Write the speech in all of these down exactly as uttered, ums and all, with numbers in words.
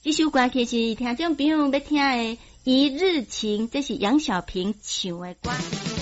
这首歌曲是听众朋友要听的《一日情》，这是杨小萍唱的歌。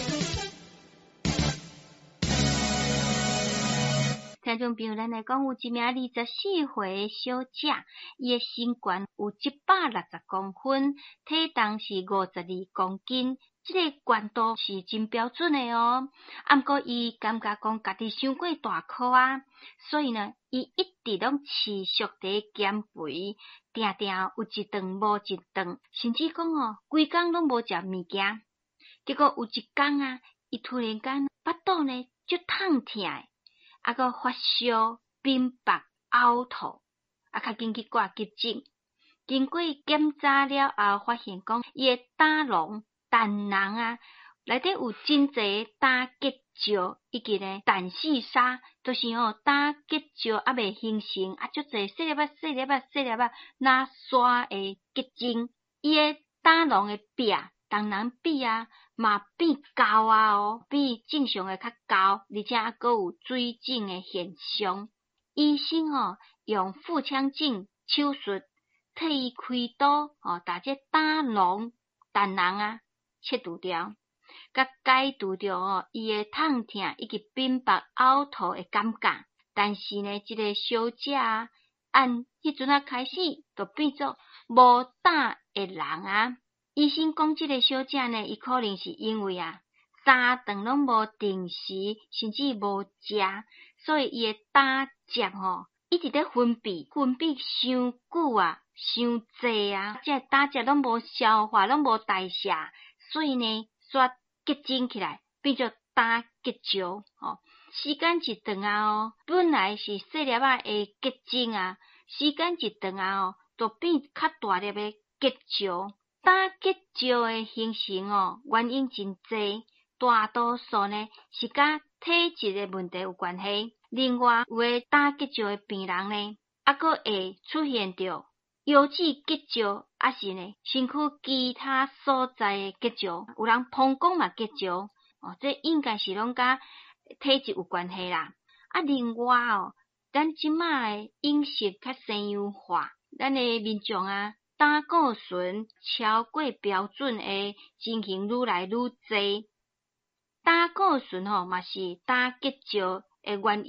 听众朋友，咱来讲有一名二十四岁的小姐，伊的身高有一百六十公分，体重是五十二公斤，这个高度是真标准的哦。啊，毋过伊感觉讲家己伤过大颗啊，所以呢，伊一直拢持续伫减肥，定定有一顿无一顿，甚至讲哦，规工拢无食物件。结果有一天啊，伊突然间腹肚呢就痛痛的。啊，个发烧、冰白、呕吐，啊，较紧去挂急诊。经过检查了后，发现讲伊诶胆囊、胆囊啊，内底有真侪胆结石，以及咧胆细沙，都、就是哦胆结石还未形成，啊，足侪细粒仔、细粒仔、细粒仔那沙诶结晶，伊诶胆囊诶壁。胆囊壁啊，嘛变高啊哦，比正常诶较高，而且还佫有水肿诶现象。医生哦，用腹腔镜手术替伊开刀哦，把这胆囊、胆囊啊切除掉，甲解除掉哦伊诶痛痛以及冰白呕吐诶感觉。但是呢，这个小姐啊，按迄阵啊开始就变作无胆诶人啊。医生讲，这个小姐呢，伊可能是因为啊，三顿拢无定时，甚至无食，所以伊诶胆汁吼一直咧分泌，分泌伤久啊，伤济啊，这胆汁拢无消化，拢无代谢，所以呢，煞结晶起来，变做胆结石哦。时间一长啊哦，本来是细粒仔诶结晶啊，时间一长啊哦，就变较大粒诶结石。胆结石诶形成哦，原因真侪，大多数呢是甲体质诶问题有关系。另外，有诶胆结石诶病人呢，还佫会出现着腰子结石，还是呢身躯其他所在诶结石，有人膀胱嘛结石哦，这应该是拢甲体质有关系啦。啊，另外哦，咱即卖诶饮食较西洋化，咱诶民众啊。胆固醇超过标准诶情形愈来愈侪，胆固醇吼嘛是胆结石诶原因。